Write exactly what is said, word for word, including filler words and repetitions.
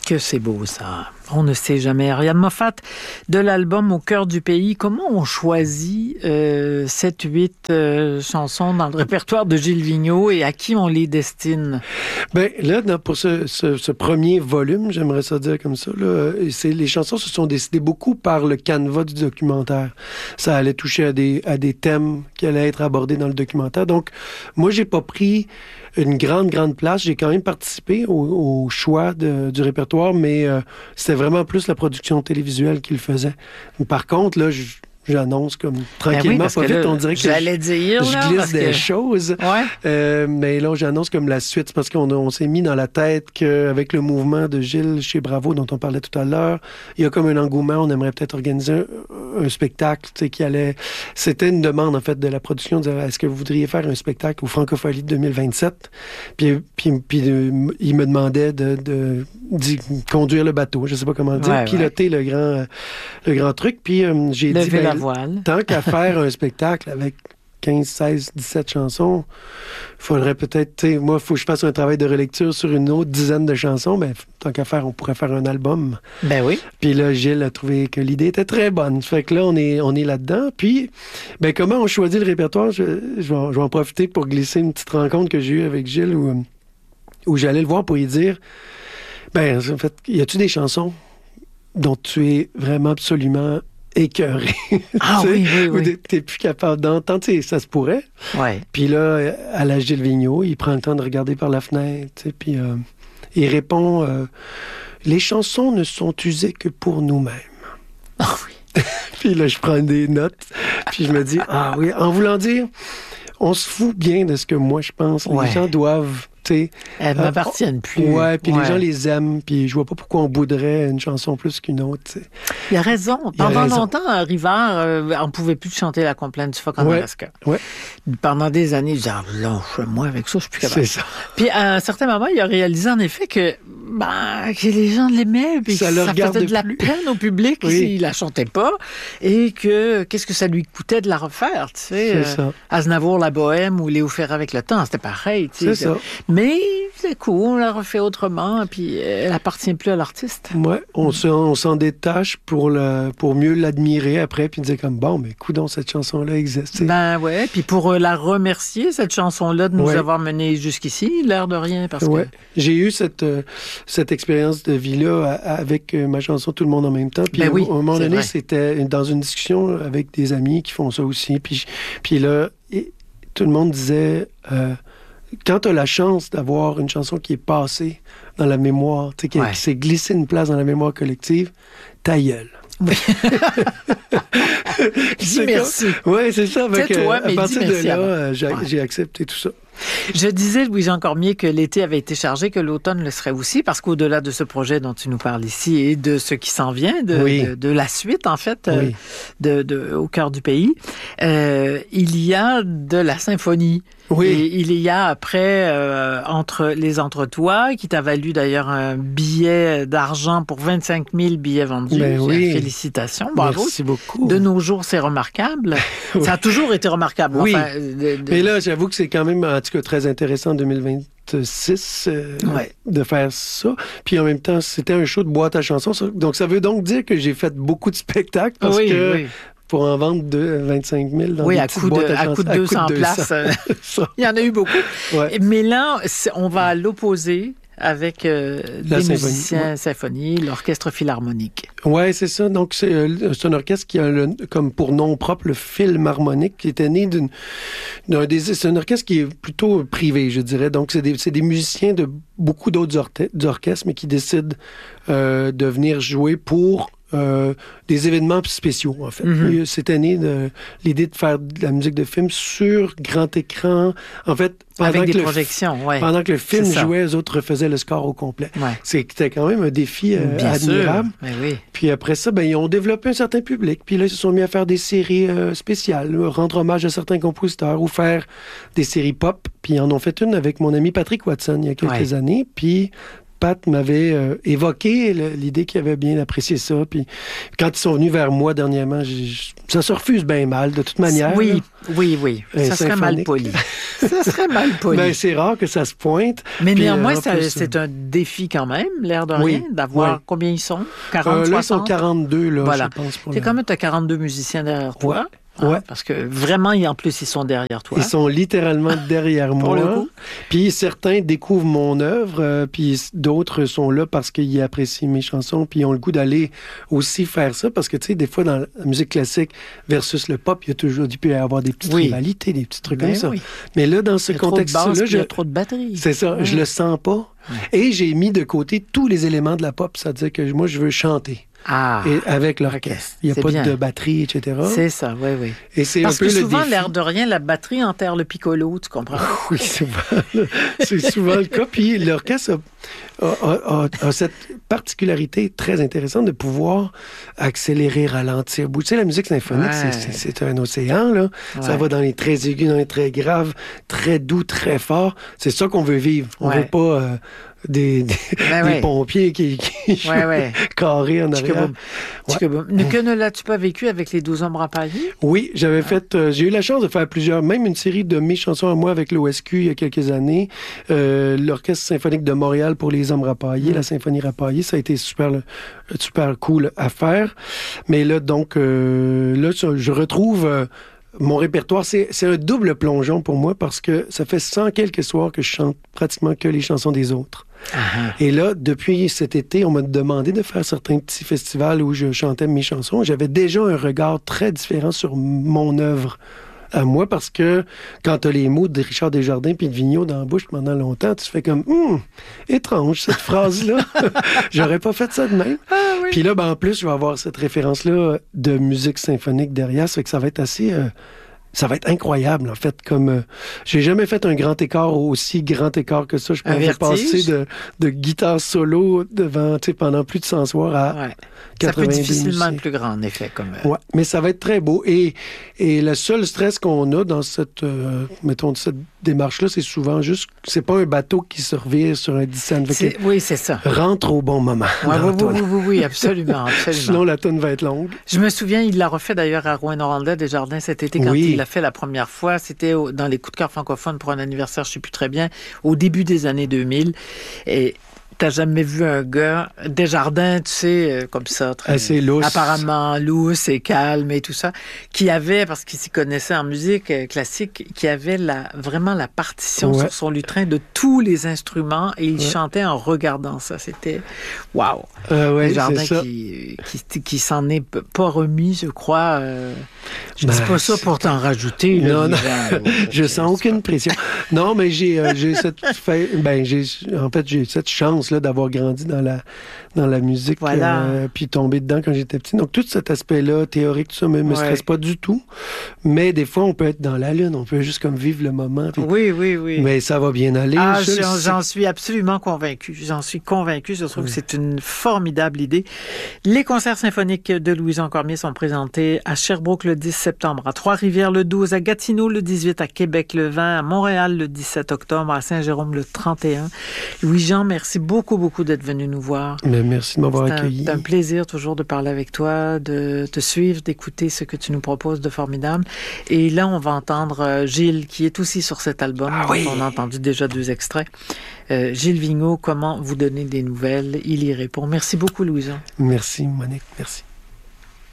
Que c'est beau, ça. On ne sait jamais. Ariane Moffat, de l'album Au cœur du pays, comment on choisit euh, sept huit euh, chansons dans le répertoire de Gilles Vigneault et à qui on les destine? Bien, là, dans, pour ce, ce, ce premier volume, j'aimerais ça dire comme ça, là, c'est, les chansons se sont décidées beaucoup par le canevas du documentaire. Ça allait toucher à des, à des thèmes qui allaient être abordés dans le documentaire. Donc, moi, j'ai pas pris une grande, grande place. J'ai quand même participé au, au choix de, du répertoire, mais euh, c'était vraiment plus la production télévisuelle qui le faisait. Par contre, là, je... J'annonce comme tranquillement, ben oui, pas vite, là, on dirait que j'allais je, dire, je là, glisse des que... choses. Ouais. Euh, mais là, j'annonce comme la suite, c'est parce qu'on a, on s'est mis dans la tête qu'avec le mouvement de Gilles chez Bravo, dont on parlait tout à l'heure, il y a comme un engouement, on aimerait peut-être organiser un, un spectacle, tu sais, qui allait... C'était une demande, en fait, de la production, de dire, est-ce que vous voudriez faire un spectacle au Francophonie de deux mille vingt-sept? Puis, puis, puis euh, il me demandait de, de, de conduire le bateau, je sais pas comment dire, ouais, piloter ouais. le grand le grand truc, puis euh, j'ai Lever dit... Ben, la voile. Tant qu'à faire un spectacle avec quinze, seize, dix-sept chansons, il faudrait peut-être, tu sais, moi, il faut que je fasse un travail de relecture sur une autre dizaine de chansons, mais tant qu'à faire, on pourrait faire un album. Ben oui. Puis là, Gilles a trouvé que l'idée était très bonne. Fait que là, on est, on est là-dedans. Puis, ben comment on choisit le répertoire? Je, je, vais, je vais en profiter pour glisser une petite rencontre que j'ai eue avec Gilles où, où j'allais le voir pour lui dire, ben, en fait, y a-tu des chansons dont tu es vraiment absolument écœuré. Ah oui, oui, oui. Ou t'es plus capable d'entendre, tu sais, ça se pourrait. Ouais. Puis là, à la Gilles Vigneault, il prend le temps de regarder par la fenêtre, tu sais, puis euh, il répond euh, « Les chansons ne sont usées que pour nous-mêmes. » Ah oui. Puis là, je prends des notes, puis je me dis « Ah oui, en voulant dire, on se fout bien de ce que moi je pense. Ouais. Les gens doivent... » T'sais, elles ne m'appartiennent plus. Ouais, puis ouais. les gens les aiment, puis je vois pas pourquoi on bouderait une chanson plus qu'une autre. T'sais. Il a raison. Il a Pendant raison. longtemps, à Rivard, euh, on ne pouvait plus chanter la complainte du phoque en ouais. Alaska. Ouais. Pendant des années, je disais, ah, lâche-moi avec ça, je suis plus capable. C'est ça. Puis à un certain moment, il a réalisé en effet que, ben, que les gens l'aimaient, puis ça, que le ça faisait de plus. la peine au public oui. s'il la chantait pas, et que qu'est-ce que ça lui coûtait de la refaire, tu sais. C'est euh, ça. Aznavour, La Bohème ou Léo Ferré avec le temps, c'était pareil, tu sais. C'est ça. Mais c'est cool, on la refait autrement, puis elle appartient plus à l'artiste. Ouais, on, se, on s'en détache pour, le, pour mieux l'admirer après, puis dire comme, bon, mais coudonc, cette chanson-là existe. T'sais. Ben ouais, puis pour euh, la remercier, cette chanson-là, de nous ouais. avoir menés jusqu'ici, l'air de rien, parce ouais. que... J'ai eu cette, euh, cette expérience de vie-là à, avec euh, ma chanson « Tout le monde en même temps », puis ben oui, à un moment donné, vrai. c'était dans une discussion avec des amis qui font ça aussi, puis, puis là, et, tout le monde disait... Euh, quand tu as la chance d'avoir une chanson qui est passée dans la mémoire, qui, ouais. qui s'est glissée une place dans la mémoire collective, ta gueule. Oui. Dis merci. Oui, c'est ça. C'est toi, mais à partir dis de merci là, avant. j'ai, Ouais. j'ai accepté tout ça. Je disais, Louis-Jean Cormier, que l'été avait été chargé, que l'automne le serait aussi, parce qu'au-delà de ce projet dont tu nous parles ici et de ce qui s'en vient, de, oui. de, de la suite, en fait, oui. euh, de, de, au cœur du pays, euh, il y a de la symphonie. Oui. Et il y a après, euh, entre les Entretois, qui t'a valu d'ailleurs un billet d'argent pour vingt-cinq mille billets vendus. Ben oui. Félicitations, bravo. Merci beaucoup. De nos jours, c'est remarquable. Oui. Ça a toujours été remarquable. Oui. Enfin, de, de... Mais là, j'avoue que c'est quand même, en tout cas, très intéressant en deux mille vingt-six euh, ouais. de faire ça. Puis en même temps, c'était un show de boîte à chansons. Ça. Donc, ça veut donc dire que j'ai fait beaucoup de spectacles parce oui, que... Oui. Pour en vendre de vingt-cinq mille dans oui, des à petites coup boîtes de, à, à coup de deux cents places. Euh, il y en a eu beaucoup. Ouais. Mais là, on va à l'opposé avec euh, La des symphonie, musiciens ouais. symphonie, l'orchestre philharmonique. Oui, c'est ça. Donc, c'est, euh, c'est un orchestre qui a le, comme pour nom propre le film harmonique, qui était né d'une, d'un des... C'est un orchestre qui est plutôt privé, je dirais. Donc, c'est des, c'est des musiciens de beaucoup d'autres orte- orchestres, mais qui décident euh, de venir jouer pour... Euh, des événements spéciaux, en fait. Mm-hmm. Cette année, de, l'idée de faire de la musique de film sur grand écran, en fait, pendant avec que des le, projections, ouais. pendant que le film jouait, les autres refaisaient le score au complet. Ouais. C'était quand même un défi euh, Bien admirable. Sûr. Mais oui. Puis après ça, ben, ils ont développé un certain public. Puis là, ils se sont mis à faire des séries euh, spéciales, rendre hommage à certains compositeurs ou faire des séries pop. Puis ils en ont fait une avec mon ami Patrick Watson il y a quelques ouais. années. Puis Pat m'avait euh, évoqué le, l'idée qu'il avait bien apprécié ça. Puis quand ils sont venus vers moi dernièrement, j'ai, ça se refuse bien mal, de toute manière. Oui, là. oui, oui. Un ça serait mal poli. Ça serait mal poli. Ben, c'est rare que ça se pointe. Mais Puis, néanmoins, euh, ça, plus, c'est un défi quand même, l'air de oui, rien, d'avoir oui. combien ils sont? quarante, euh, là, ils sont soixante? quarante-deux, là, Voilà. je pense. Pour C'est le... quand même, tu as quarante-deux musiciens derrière toi. Ouais. Hein, Ouais. parce que vraiment, en plus, ils sont derrière toi. Ils sont littéralement derrière Pour moi. le coup. Puis certains découvrent mon œuvre, euh, puis d'autres sont là parce qu'ils apprécient mes chansons, puis ils ont le goût d'aller aussi faire ça, parce que, tu sais, des fois, dans la musique classique versus le pop, il y a toujours, il peut y avoir des petites Oui. rivalités, des petits trucs Ben comme ça. oui. Mais là, dans ce Il y a trop de contexte-là, basses, puis je... il y a trop de batterie. c'est ça, Ouais. je le sens pas. Ouais. Et j'ai mis de côté tous les éléments de la pop, c'est-à-dire que moi, je veux chanter. Ah, Et avec l'orchestre. ok. Il n'y a C'est pas bien. de batterie, et cetera. c'est ça, oui, oui. Et c'est Parce un peu que le souvent, défi. l'air de rien, la batterie enterre le piccolo, tu comprends? Oui, souvent. C'est souvent le cas. Puis l'orchestre a, a- a- a cette particularité très intéressante de pouvoir accélérer, ralentir. Tu sais, la musique symphonique, Ouais. c'est, c'est- c'est un océan, là. Ça Ouais. va dans les très aigus, dans les très graves, très doux, très fort. C'est ça qu'on veut vivre. On Ouais. veut pas euh, des, des, Ben des ouais. pompiers qui, qui jouent Ouais, ouais. carrés en arrière. Tchicaboum. Tchicaboum. Ne- Que ne l'as-tu pas vécu avec les douze ombres empaillées? Oui, j'avais fait, euh, j'ai eu la chance de faire plusieurs, même une série de mes chansons à moi avec l'O S Q il y a quelques années. Euh, L'Orchestre symphonique de Montréal pour les hommes rapaillés, Mm. la symphonie rapaillée, ça a été super, super cool à faire. Mais là, donc, euh, là, ça, je retrouve euh, mon répertoire. C'est, c'est un double plongeon pour moi parce que ça fait cent quelques soirs que je chante pratiquement que les chansons des autres. Ah, Et là, depuis cet été, on m'a demandé de faire certains petits festivals où je chantais mes chansons. J'avais déjà un regard très différent sur mon œuvre à moi, parce que quand tu as les mots de Richard Desjardins puis de Vigneault dans la bouche pendant longtemps, tu fais comme hum, étrange cette phrase-là. J'aurais pas fait ça de même. Ah oui. Puis là, ben, en plus, je vais avoir cette référence-là de musique symphonique derrière, ça fait que ça va être assez... euh, ça va être incroyable, en fait, comme... Euh, j'ai jamais fait un grand écart, aussi grand écart que ça. Je Un pense vertige? passer de, de guitare solo devant, tu sais, pendant plus de cent soirs à ouais. Ça peut quatre-vingt-deux difficilement musiciens. être plus grand, en effet. Comme, euh, Ouais, mais ça va être très beau. Et, et le seul stress qu'on a dans cette, euh, mettons, cette démarche-là, c'est souvent juste, c'est pas un bateau qui se revire sur un dix-cent. c'est- Oui, c'est ça. Rentre au bon moment. Ouais, dans oui, la toune. oui, oui, oui, oui, absolument, absolument. Sinon, la tonne va être longue. Je me souviens, il l'a refait d'ailleurs à Rouen-Noranda Desjardins cet été quand Oui. il l'a fait la première fois. C'était au- dans les coups de cœur francophones pour un anniversaire, je ne sais plus très bien, au début des années deux mille. Et t'as jamais vu un gars, Desjardins, tu sais, euh, comme ça, très, Assez lousse. apparemment lousse et calme et tout ça, qui avait, parce qu'il s'y connaissait en musique euh, classique, qui avait la, vraiment la partition Ouais. sur son lutrin de tous les instruments et il Ouais. chantait en regardant ça. C'était waouh. Euh, ouais, Desjardins c'est ça. qui, qui, qui s'en est p- pas remis, je crois. euh, je dis Ben, pas ça pour t'en rajouter. là, Non, non. Yvan, là. Je sens aucune pression. Non, mais j'ai euh, j'ai cette fait, ben j'ai en fait j'ai cette chance là d'avoir grandi dans la dans la musique, Voilà. euh, puis tombé dedans quand j'étais petit. Donc tout cet aspect-là théorique, tout ça me, me Ouais. stresse pas du tout. Mais des fois on peut être dans la lune, on peut juste comme vivre le moment. puis- Oui, oui, oui. Mais ça va bien aller. Ah, je le j'en, sais. j'en suis absolument convaincu. J'en suis convaincu. Je trouve que c'est une formidable idée. Les concerts symphoniques de Louison Cormier sont présentés à Sherbrooke le dix septembre, à Trois-Rivières le douze, à Gatineau le dix-huit, à Québec le vingt, à Montréal le dix-sept octobre, à Saint-Jérôme le trente et un. Louis-Jean, merci beaucoup, beaucoup d'être venu nous voir. Mais merci de m'avoir C'est un, accueilli. c'est un plaisir toujours de parler avec toi, de te suivre, d'écouter ce que tu nous proposes de formidable. Et là, on va entendre euh, Gilles, qui est aussi sur cet album. Ah oui! On a entendu déjà deux extraits. Euh, Gilles Vigneault, comment vous donner des nouvelles? Il y répond. Merci beaucoup, Louison. Merci Monique, merci.